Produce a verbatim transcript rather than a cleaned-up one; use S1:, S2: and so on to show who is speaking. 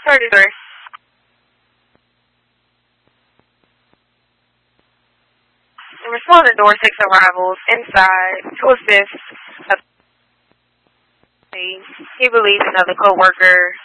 S1: thirty-three. In response to door six arrivals inside to assist, he believes another co-worker